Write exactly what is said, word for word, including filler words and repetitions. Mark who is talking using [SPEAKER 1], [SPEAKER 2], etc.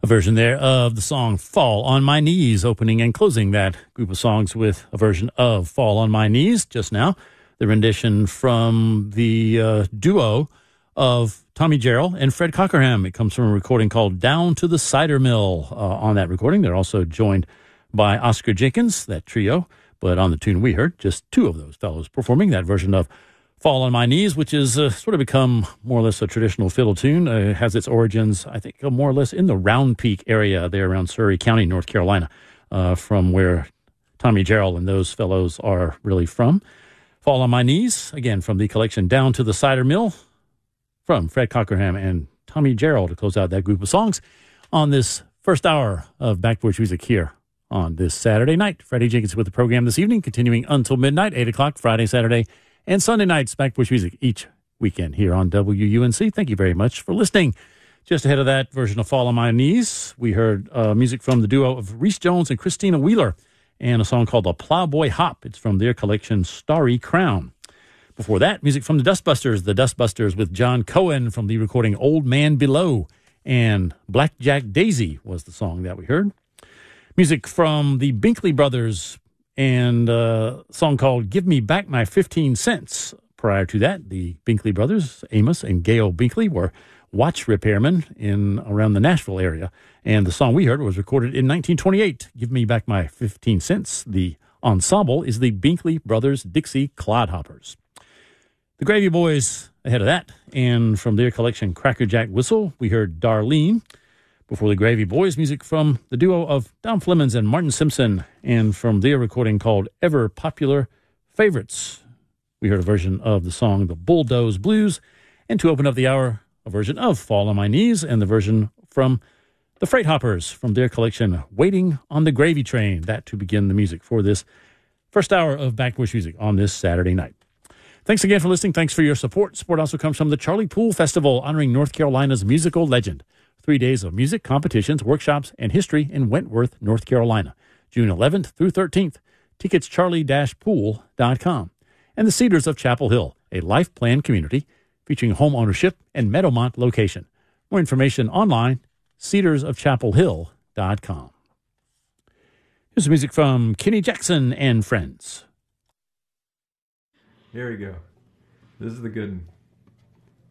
[SPEAKER 1] A version there of the song Fall on My Knees, opening and closing that group of songs with a version of Fall on My Knees just now. The rendition from the uh, duo of Tommy Jarrell and Fred Cockerham. It comes from a recording called Down to the Cider Mill. Uh, on that recording, they're also joined by Oscar Jenkins, that trio. But on the tune we heard, just two of those fellows performing that version of Fall on My Knees, which has uh, sort of become more or less a traditional fiddle tune. Uh, it has its origins, I think, more or less in the Round Peak area there around Surrey County, North Carolina, uh, from where Tommy Jarrell and those fellows are really from. Fall on My Knees, again, from the collection Down to the Cider Mill, from Fred Cockerham and Tommy Jarrell to close out that group of songs on this first hour of Back Porch Music here on this Saturday night. Freddie Jenkins with the program this evening, continuing until midnight, eight o'clock, Friday, Saturday, and Sunday nights, Back Porch Music each weekend here on W U N C. Thank you very much for listening. Just ahead of that version of Fall on My Knees, we heard uh, music from the duo of Reese Jones and Christina Wheeler and a song called The Plowboy Hop. It's from their collection Starry Crown. Before that, music from the Dustbusters, the Dustbusters with John Cohen from the recording Old Man Below, and Blackjack Daisy was the song that we heard. Music from the Binkley Brothers and a song called Give Me Back My fifteen cents. Prior to that, the Binkley Brothers, Amos and Gail Binkley, were watch repairmen in around the Nashville area. And the song we heard was recorded in nineteen twenty-eight, Give Me Back My fifteen cents. The ensemble is the Binkley Brothers Dixie Clodhoppers. The Gravy Boys ahead of that, and from their collection Cracker Jack Whistle, we heard Darlene. Before the Gravy Boys, music from the duo of Don Flemons and Martin Simpson, and from their recording called Ever Popular Favorites, we heard a version of the song The Bulldoze Blues, and to open up the hour, a version of Fall on My Knees, and the version from the Freight Hoppers from their collection Waiting on the Gravy Train. That to begin the music for this first hour of Back Porch Music on this Saturday night. Thanks again for listening. Thanks for your support. Support also comes from the Charlie Poole Festival, honoring North Carolina's musical legend. Three days of music, competitions, workshops, and history in Wentworth, North Carolina. June eleventh through thirteenth. Tickets charlie dash pool dot com. And the Cedars of Chapel Hill, a life plan community featuring home ownership and Meadowmont location. More information online, cedars of chapel hill dot com. Here's some music from Kenny Jackson and Friends.
[SPEAKER 2] Here we go. This is the good one.